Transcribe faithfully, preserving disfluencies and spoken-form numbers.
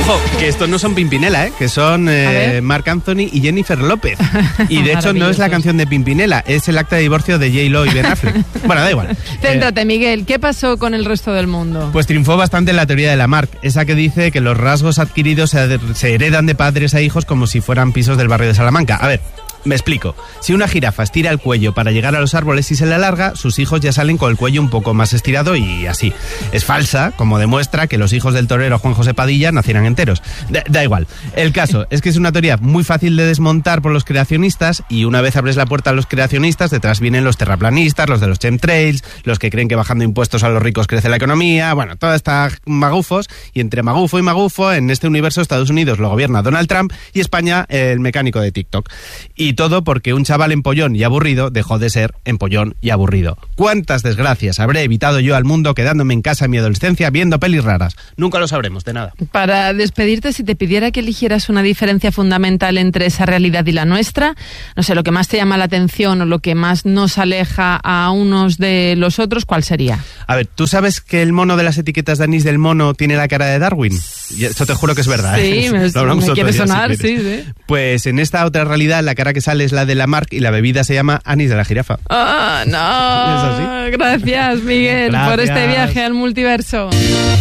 Ojo, que estos no son Pimpinela, ¿eh? Que son eh, Marc Anthony y Jennifer López. Y de hecho no es la canción de Pimpinela, es el acta de divorcio de J-Lo y Ben Affleck. Bueno, da igual. Céntrate, eh, Miguel, ¿qué pasó con el resto del mundo? Pues triunfó bastante la teoría de Lamarck, esa que dice que los rasgos adquiridos se, se heredan de padres a hijos como si fueran pisos del barrio de Salamanca. A ver, me explico. Si una jirafa estira el cuello para llegar a los árboles y se le alarga, sus hijos ya salen con el cuello un poco más estirado y así. Es falsa, como demuestra que los hijos del torero Juan José Padilla nacieran enteros. Da, da igual. El caso es que es una teoría muy fácil de desmontar por los creacionistas y una vez abres la puerta a los creacionistas, detrás vienen los terraplanistas, los de los chemtrails, los que creen que bajando impuestos a los ricos crece la economía, bueno, toda esta magufos, y entre magufo y magufo, en este universo Estados Unidos lo gobierna Donald Trump y España el mecánico de TikTok. Y todo porque un chaval empollón y aburrido dejó de ser empollón y aburrido. ¿Cuántas desgracias habré evitado yo al mundo quedándome en casa en mi adolescencia viendo pelis raras? Nunca lo sabremos, de nada. Para despedirte, si te pidiera que eligieras una diferencia fundamental entre esa realidad y la nuestra, no sé, lo que más te llama la atención o lo que más nos aleja a unos de los otros, ¿cuál sería? A ver, ¿tú sabes que el mono de las etiquetas de anís del mono tiene la cara de Darwin? Esto te juro que es verdad. Sí, ¿eh? me, me quiere sonar, si sí, sí. Pues en esta otra realidad la cara que sale es la de Lamarck y la bebida se llama anís de la jirafa. ¡Ah, oh, no! ¿Es así? Gracias, Miguel, Gracias. por este viaje al multiverso.